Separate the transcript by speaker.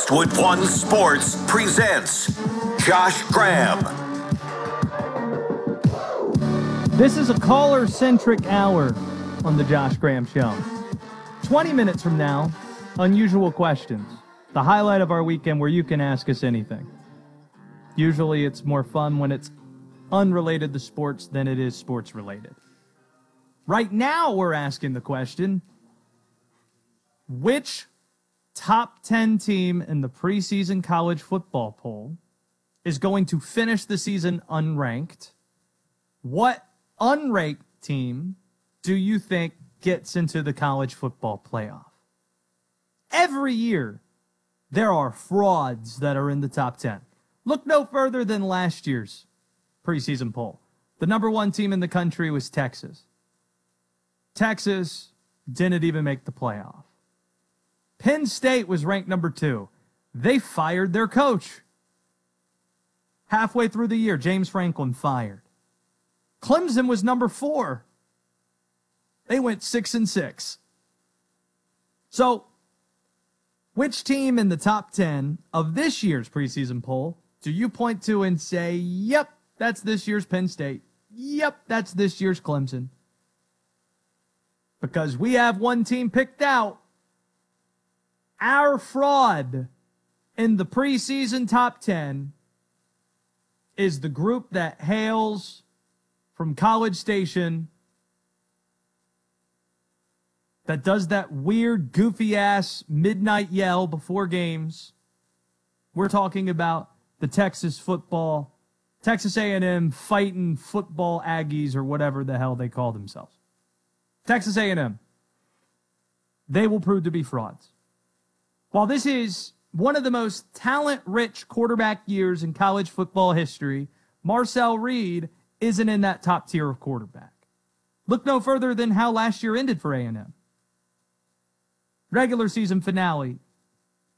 Speaker 1: Westwood One Sports presents Josh Graham.
Speaker 2: This is a caller-centric hour on the Josh Graham Show. 20 minutes from now, unusual questions. The highlight of our weekend where you can ask us anything. Usually it's more fun when it's unrelated to sports than it is sports-related. Right now we're asking the question, which top 10 team in the preseason college football poll is going to finish the season unranked? What unranked team do you think gets into the college football playoff? Every year, there are frauds that are in the top 10. Look no further than last year's preseason poll. The number one team in the country was Texas. Texas didn't even make the playoff. Penn State was ranked number 2. They fired their coach. Halfway through the year, James Franklin fired. Clemson was number 4. They went 6-6. So, which team in the top 10 of this year's preseason poll do you point to and say, yep, that's this year's Penn State. Yep, that's this year's Clemson. Because we have one team picked out. Our fraud in the preseason top 10 is the group that hails from College Station that does that weird, goofy-ass midnight yell before games. We're talking about the Texas A&M fighting football Aggies or whatever the hell they call themselves. Texas A&M. They will prove to be frauds. While this is one of the most talent-rich quarterback years in college football history, Marcel Reed isn't in that top tier of quarterback. Look no further than how last year ended for A&M. Regular season finale,